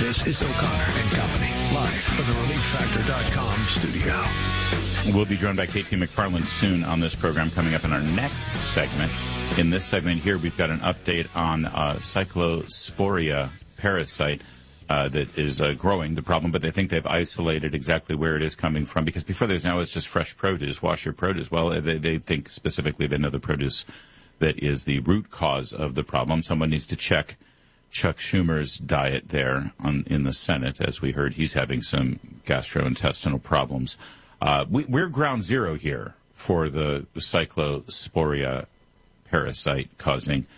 This is O'Connor and Company, live from the ReliefFactor.com studio. We'll be joined by KT McFarland soon on this program, coming up in our next segment. In this segment here, we've got an update on Cyclosporia parasite that is growing the problem, but they think they've isolated exactly where it is coming from, because before there's now it's just fresh produce, wash your produce. Well, they think specifically they know the produce that is the root cause of the problem. Someone needs to check Chuck Schumer's diet there in the Senate. As we heard, he's having some gastrointestinal problems. We're ground zero here for the Cyclosporia parasite causing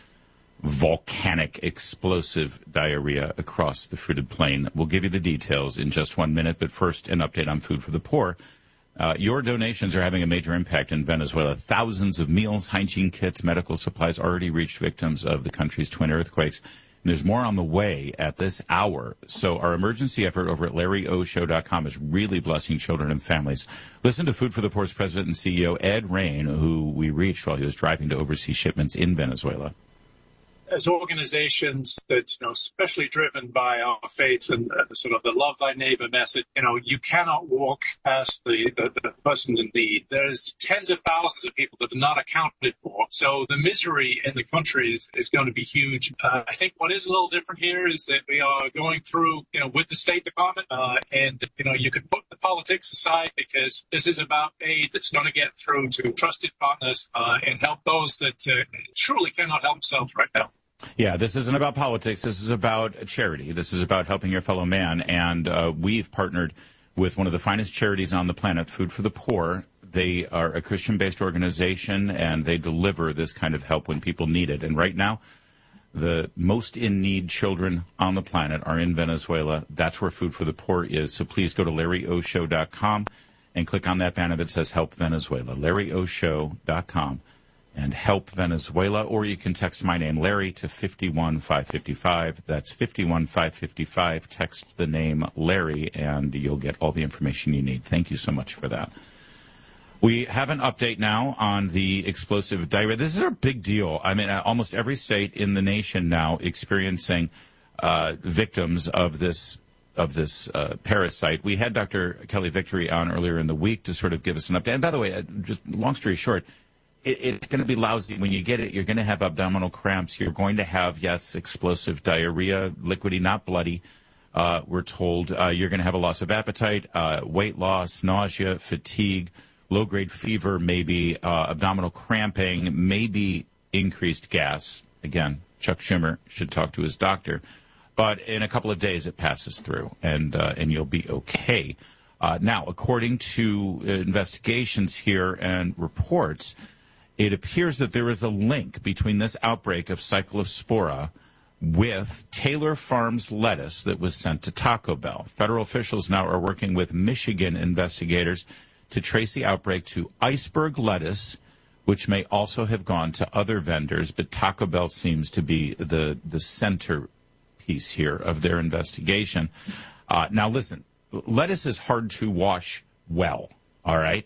volcanic explosive diarrhea across the fruited plain. We'll give you the details in just 1 minute, but first an update on Food for the Poor. Your donations are having a major impact in Venezuela. Thousands of meals, hygiene kits, medical supplies already reached victims of the country's twin earthquakes. And there's more on the way at this hour. So our emergency effort over at LarryOShow.com is really blessing children and families. Listen to Food for the Poor's president and CEO, Ed Rain, who we reached while he was driving to oversee shipments in Venezuela. As organizations that, especially driven by our faith and sort of the love thy neighbor message, you cannot walk past the person in need. There's tens of thousands of people that are not accounted for. So the misery in the country is going to be huge. I think what is a little different here is that we are going through, with the State Department, and you could put the politics aside, because this is about aid that's going to get through to trusted partners and help those that truly cannot help themselves right now. Yeah, this isn't about politics. This is about charity. This is about helping your fellow man. And we've partnered with one of the finest charities on the planet, Food for the Poor. They are a Christian-based organization, and they deliver this kind of help when people need it. And right now, the most in-need children on the planet are in Venezuela. That's where Food for the Poor is. So please go to LarryOShow.com and click on that banner that says Help Venezuela, LarryOShow.com. and help Venezuela, or you can text my name, Larry, to 51555. That's 51555. Text the name Larry, and you'll get all the information you need. Thank you so much for that. We have an update now on the explosive diarrhea. This is a big deal. I mean, almost every state in the nation now experiencing victims of this parasite. We had Dr. Kelly Victory on earlier in the week to sort of give us an update. And by the way, just long story short, it's going to be lousy. When you get it, you're going to have abdominal cramps. You're going to have, yes, explosive diarrhea, liquidy, not bloody. We're told you're going to have a loss of appetite, weight loss, nausea, fatigue, low-grade fever, maybe abdominal cramping, maybe increased gas. Again, Chuck Schumer should talk to his doctor. But in a couple of days, it passes through, and you'll be okay. Now, according to investigations here and reports, it appears that there is a link between this outbreak of Cyclospora with Taylor Farms lettuce that was sent to Taco Bell. Federal officials now are working with Michigan investigators to trace the outbreak to iceberg lettuce, which may also have gone to other vendors, but Taco Bell seems to be the centerpiece here of their investigation. Now, listen, lettuce is hard to wash well, all right?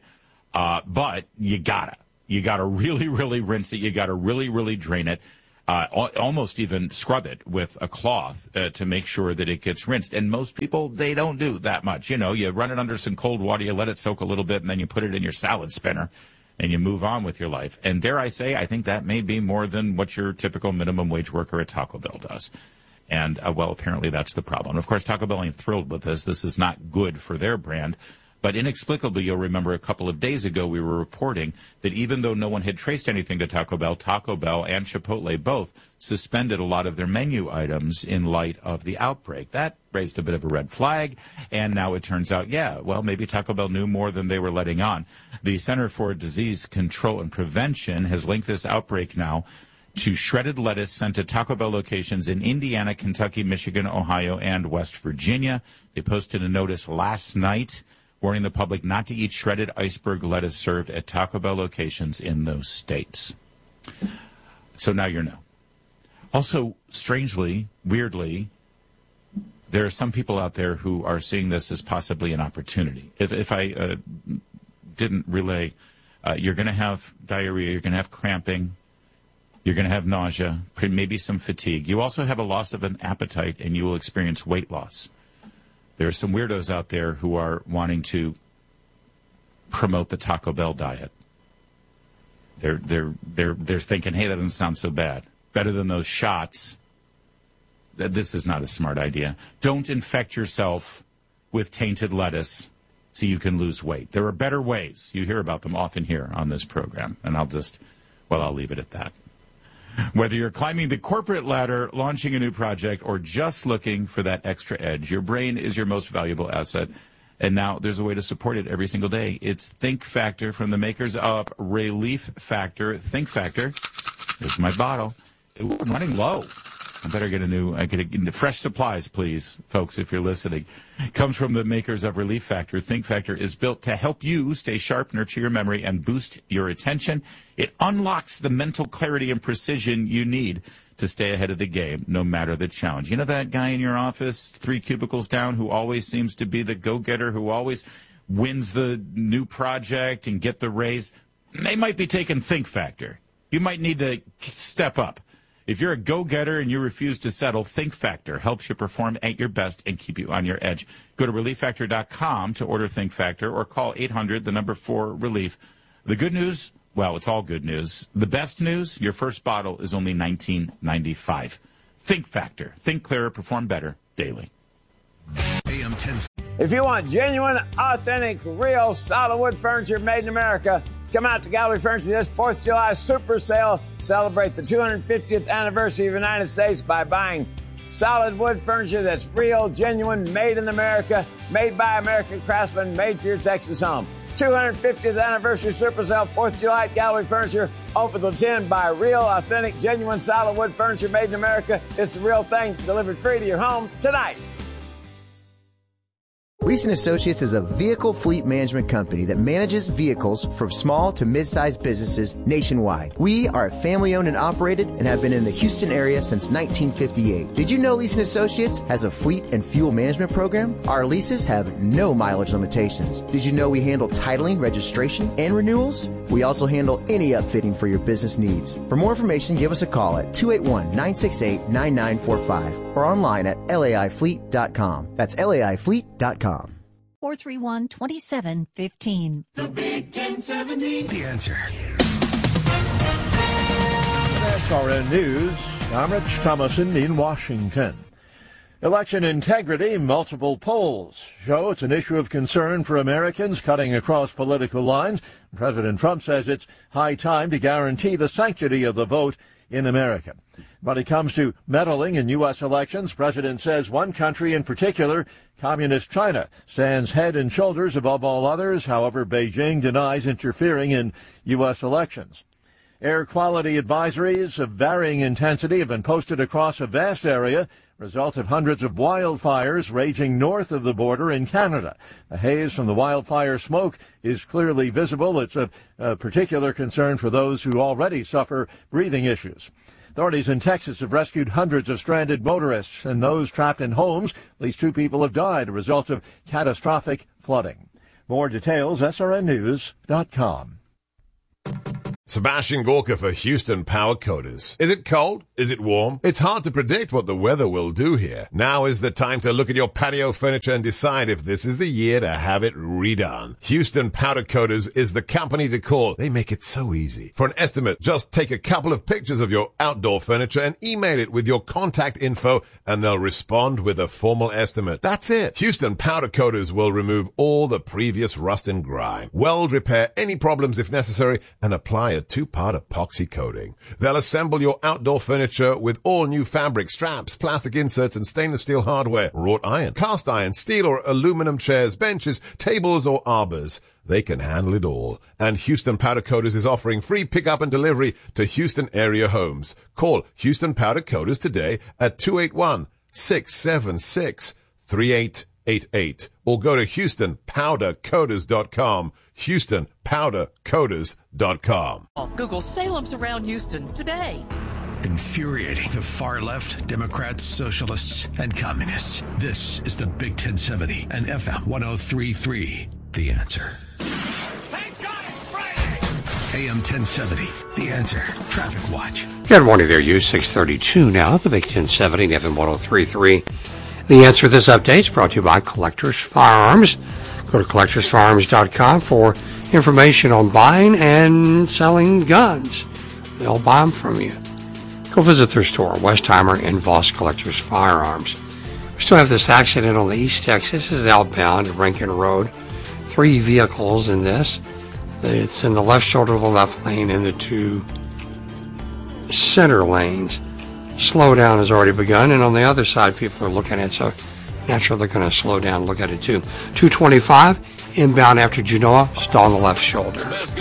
But you gotta really, really rinse it. You gotta really, really drain it. Almost even scrub it with a cloth to make sure that it gets rinsed. And most people, they don't do that much. You run it under some cold water, you let it soak a little bit, and then you put it in your salad spinner, and you move on with your life. And dare I say, I think that may be more than what your typical minimum wage worker at Taco Bell does. And, well, apparently that's the problem. Of course, Taco Bell ain't thrilled with this. This is not good for their brand. But inexplicably, you'll remember a couple of days ago we were reporting that even though no one had traced anything to Taco Bell and Chipotle both suspended a lot of their menu items in light of the outbreak. That raised a bit of a red flag, and now it turns out, maybe Taco Bell knew more than they were letting on. The Center for Disease Control and Prevention has linked this outbreak now to shredded lettuce sent to Taco Bell locations in Indiana, Kentucky, Michigan, Ohio, and West Virginia. They posted a notice last night warning the public not to eat shredded iceberg lettuce served at Taco Bell locations in those states. So now you know. Also, strangely, weirdly, there are some people out there who are seeing this as possibly an opportunity. If I didn't relay, you're going to have diarrhea, you're going to have cramping, You're going to have nausea, maybe some fatigue. You also have a loss of an appetite, and you will experience weight loss. There are some weirdos out there who are wanting to promote the Taco Bell diet. They're thinking, hey, that doesn't sound so bad. Better than those shots. This is not a smart idea. Don't infect yourself with tainted lettuce so you can lose weight. There are better ways. You hear about them often here on this program, and I'll leave it at that. Whether you're climbing the corporate ladder, launching a new project, or just looking for that extra edge, your brain is your most valuable asset. And now there's a way to support it every single day. It's Think Factor from the makers of Relief Factor. Think Factor. There's my bottle. Ooh, I'm running low. I better get fresh supplies, please, folks, if you're listening. Comes from the makers of Relief Factor. Think Factor is built to help you stay sharp, nurture your memory, and boost your attention. It unlocks the mental clarity and precision you need to stay ahead of the game, no matter the challenge. You know that guy in your office, 3 cubicles down, who always seems to be the go-getter, who always wins the new project and get the raise? They might be taking Think Factor. You might need to step up. If you're a go-getter and you refuse to settle, Think Factor helps you perform at your best and keep you on your edge. Go to ReliefFactor.com to order Think Factor or call 800-4-RELIEF. The good news, well, it's all good news. The best news, your first bottle is only $19.95. Think Factor. Think clearer, perform better daily. AM 10. If you want genuine, authentic, real, solid wood furniture made in America, come out to Gallery Furniture this 4th of July super sale. Celebrate the 250th anniversary of the United States by buying solid wood furniture that's real, genuine, made in America, made by American craftsmen, made for your Texas home. 250th anniversary super sale, 4th of July at Gallery Furniture. Open till 10. Buy real, authentic, genuine, solid wood furniture made in America. It's the real thing, delivered free to your home tonight. Leeson Associates is a vehicle fleet management company that manages vehicles for small to mid-sized businesses nationwide. We are family-owned and operated and have been in the Houston area since 1958. Did you know Leeson Associates has a fleet and fuel management program? Our leases have no mileage limitations. Did you know we handle titling, registration, and renewals? We also handle any upfitting for your business needs. For more information, give us a call at 281-968-9945 or online at laifleet.com. That's laifleet.com. 431-2715. The Big 1070. The Answer. SRN News, I'm Rich Thomason in Washington. Election integrity, multiple polls show it's an issue of concern for Americans cutting across political lines. President Trump says it's high time to guarantee the sanctity of the vote in America. When it comes to meddling in U.S. elections, President says one country in particular, Communist China, stands head and shoulders above all others. However, Beijing denies interfering in U.S. elections. Air quality advisories of varying intensity have been posted across a vast area, result of hundreds of wildfires raging north of the border in Canada. The haze from the wildfire smoke is clearly visible. It's a particular concern for those who already suffer breathing issues. Authorities in Texas have rescued hundreds of stranded motorists and those trapped in homes. At least 2 people have died as a result of catastrophic flooding. More details, srnnews.com. Sebastian Gorka for Houston Power Coaters. Is it cold? Is it warm? It's hard to predict what the weather will do here. Now is the time to look at your patio furniture and decide if this is the year to have it redone. Houston Powder Coaters is the company to call. They make it so easy. For an estimate, just take a couple of pictures of your outdoor furniture and email it with your contact info and they'll respond with a formal estimate. That's it. Houston Powder Coaters will remove all the previous rust and grime, weld repair any problems if necessary, and apply a 2-part epoxy coating. They'll assemble your outdoor furniture with all new fabric, straps, plastic inserts, and stainless steel hardware, wrought iron, cast iron, steel or aluminum chairs, benches, tables, or arbors. They can handle it all. And Houston Powder Coaters is offering free pickup and delivery to Houston area homes. Call Houston Powder Coaters today at 281-676-3888 or go to HoustonPowderCoaters.com. HoustonPowderCoaters.com. Google Salem's around Houston today. Infuriating the far left, Democrats, socialists, and communists. This is the Big 1070 and FM 103.3. The Answer. Thank God it's Friday. AM 1070. The Answer Traffic Watch. Good morning there, you. 6:32 now. The Big 1070 and FM 103.3. The Answer. This update is brought to you by Collectors Firearms. Go to collectorsfirearms.com for information on buying and selling guns. They'll buy them from you. Go visit their store, Westheimer and Voss Collectors Firearms. We still have this accident on the East Texas. This is outbound at Rankin Road. 3 vehicles in this. It's in the left shoulder of the left lane and the 2 center lanes. Slowdown has already begun, and on the other side, people are looking at it, so naturally they're going to slow down and look at it too. 225 inbound after Genoa, stall on the left shoulder.